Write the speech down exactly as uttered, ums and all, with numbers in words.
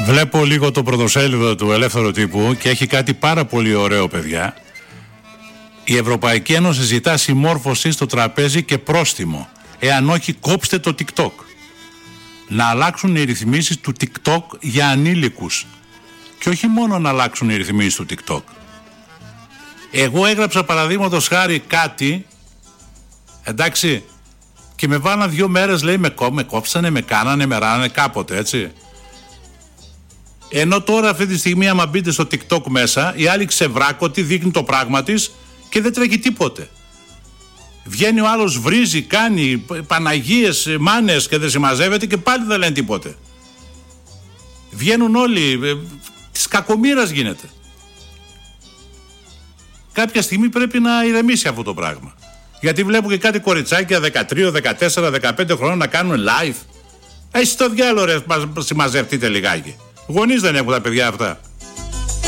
Βλέπω λίγο το πρωτοσέλιδο του Ελεύθερου Τύπου και έχει κάτι πάρα πολύ ωραίο, παιδιά. Η Ευρωπαϊκή Ένωση ζητά συμμόρφωση στο τραπέζι και πρόστιμο. Εάν όχι, κόψτε το TikTok. Να αλλάξουν οι ρυθμίσεις του TikTok για ανήλικους. Και όχι μόνο να αλλάξουν οι ρυθμίσεις του TikTok. Εγώ έγραψα παραδείγματος χάρη κάτι, εντάξει, και με βάλανε δύο μέρες, λέει, με, κό, με κόψανε, με κάνανε, με ράνανε κάποτε, έτσι. Ενώ τώρα αυτή τη στιγμή άμα μπείτε στο TikTok μέσα, η άλλη ξεβράκωτη δείχνει το πράγμα της και δεν τρέχει τίποτε. Βγαίνει ο άλλος, βρίζει, κάνει Παναγίες, μάνες και δεν συμμαζεύεται και πάλι δεν λένε τίποτε. Βγαίνουν όλοι, ε, της κακομοίρας γίνεται. Κάποια στιγμή πρέπει να ηρεμήσει αυτό το πράγμα. Γιατί βλέπω και κάτι κοριτσάκια δεκατρία, δεκατέσσερα, δεκαπέντε χρόνων να κάνουν live. Εσύ το διάλογο, ρε, συμμαζευτείτε λιγάκι. Γονείς δεν έχουν τα παιδιά αυτά.